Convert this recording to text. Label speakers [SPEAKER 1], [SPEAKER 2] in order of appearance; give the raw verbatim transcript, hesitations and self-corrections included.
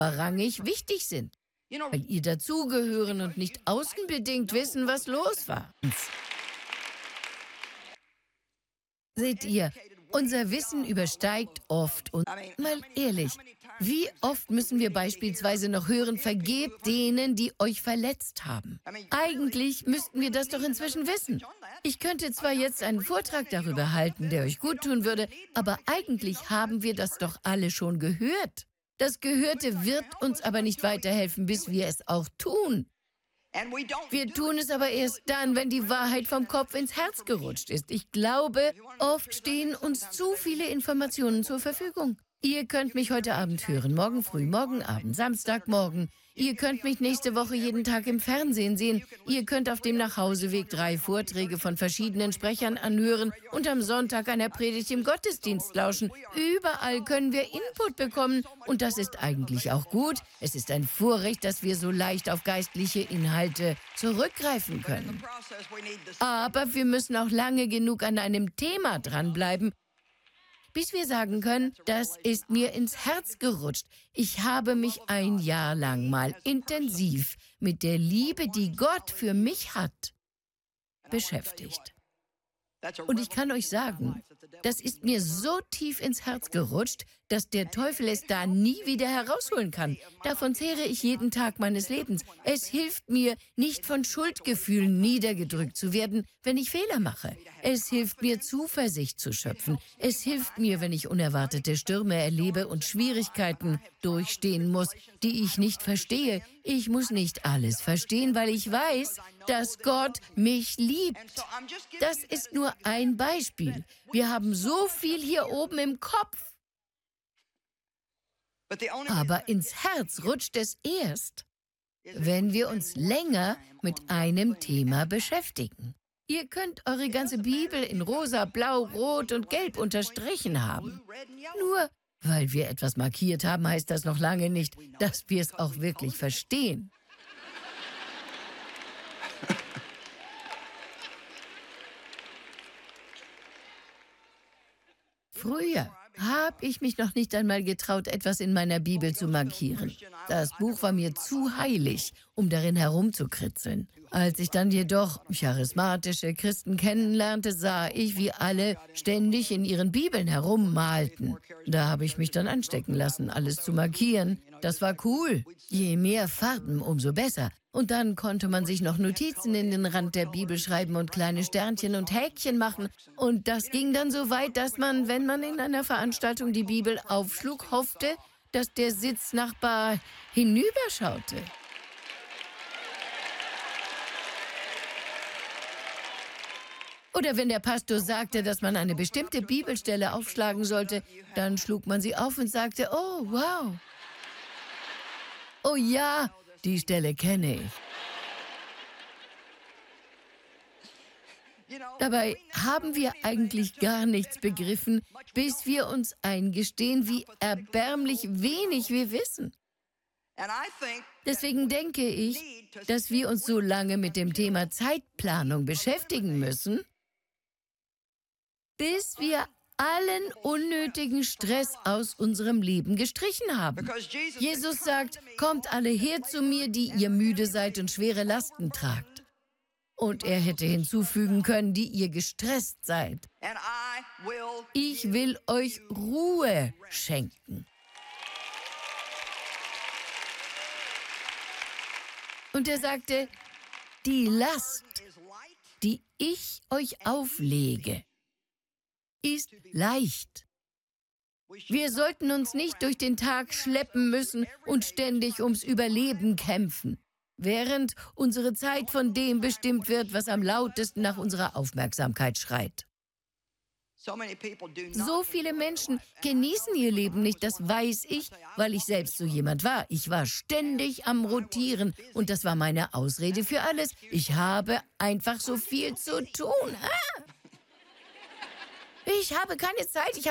[SPEAKER 1] rangig wichtig sind, weil ihr dazugehören und nicht außenbedingt wissen, was los war. Seht ihr, unser Wissen übersteigt oft und mal ehrlich, wie oft müssen wir beispielsweise noch hören, vergebt denen, die euch verletzt haben? Eigentlich müssten wir das doch inzwischen wissen. Ich könnte zwar jetzt einen Vortrag darüber halten, der euch gut tun würde, aber eigentlich haben wir das doch alle schon gehört. Das Gehörte wird uns aber nicht weiterhelfen, bis wir es auch tun. Wir tun es aber erst dann, wenn die Wahrheit vom Kopf ins Herz gerutscht ist. Ich glaube, oft stehen uns zu viele Informationen zur Verfügung. Ihr könnt mich heute Abend hören, morgen früh, morgen Abend, Samstagmorgen. Ihr könnt mich nächste Woche jeden Tag im Fernsehen sehen. Ihr könnt auf dem Nachhauseweg drei Vorträge von verschiedenen Sprechern anhören und am Sonntag einer Predigt im Gottesdienst lauschen. Überall können wir Input bekommen und das ist eigentlich auch gut. Es ist ein Vorrecht, dass wir so leicht auf geistliche Inhalte zurückgreifen können. Aber wir müssen auch lange genug an einem Thema dranbleiben, bis wir sagen können, das ist mir ins Herz gerutscht. Ich habe mich ein Jahr lang mal intensiv mit der Liebe, die Gott für mich hat, beschäftigt. Und ich kann euch sagen, das ist mir so tief ins Herz gerutscht, dass der Teufel es da nie wieder herausholen kann. Davon zehre ich jeden Tag meines Lebens. Es hilft mir, nicht von Schuldgefühlen niedergedrückt zu werden, wenn ich Fehler mache. Es hilft mir, Zuversicht zu schöpfen. Es hilft mir, wenn ich unerwartete Stürme erlebe und Schwierigkeiten durchstehen muss, die ich nicht verstehe. Ich muss nicht alles verstehen, weil ich weiß, dass Gott mich liebt. Das ist nur ein Beispiel. Wir haben so viel hier oben im Kopf. Aber ins Herz rutscht es erst, wenn wir uns länger mit einem Thema beschäftigen. Ihr könnt eure ganze Bibel in rosa, blau, rot und gelb unterstrichen haben. Nur weil wir etwas markiert haben, heißt das noch lange nicht, dass wir es auch wirklich verstehen. Früher habe ich mich noch nicht einmal getraut, etwas in meiner Bibel zu markieren. Das Buch war mir zu heilig, um darin herumzukritzeln. Als ich dann jedoch charismatische Christen kennenlernte, sah ich, wie alle ständig in ihren Bibeln herummalten. Da habe ich mich dann anstecken lassen, alles zu markieren. Das war cool. Je mehr Farben, umso besser. Und dann konnte man sich noch Notizen in den Rand der Bibel schreiben und kleine Sternchen und Häkchen machen. Und das ging dann so weit, dass man, wenn man in einer Veranstaltung die Bibel aufschlug, hoffte, dass der Sitznachbar hinüberschaute. Oder wenn der Pastor sagte, dass man eine bestimmte Bibelstelle aufschlagen sollte, dann schlug man sie auf und sagte, oh, wow. Oh ja, die Stelle kenne ich. Dabei haben wir eigentlich gar nichts begriffen, bis wir uns eingestehen, wie erbärmlich wenig wir wissen. Deswegen denke ich, dass wir uns so lange mit dem Thema Zeitplanung beschäftigen müssen, bis wir allen unnötigen Stress aus unserem Leben gestrichen haben. Jesus sagt, kommt alle her zu mir, die ihr müde seid und schwere Lasten tragt. Und er hätte hinzufügen können, die ihr gestresst seid. Ich will euch Ruhe schenken. Und er sagte, die Last, die ich euch auflege, ist leicht. Wir sollten uns nicht durch den Tag schleppen müssen und ständig ums Überleben kämpfen, während unsere Zeit von dem bestimmt wird, was am lautesten nach unserer Aufmerksamkeit schreit. So viele Menschen genießen ihr Leben nicht, das weiß ich, weil ich selbst so jemand war. Ich war ständig am Rotieren und das war meine Ausrede für alles. Ich habe einfach so viel zu tun. Ah! Ich habe keine Zeit, ich habe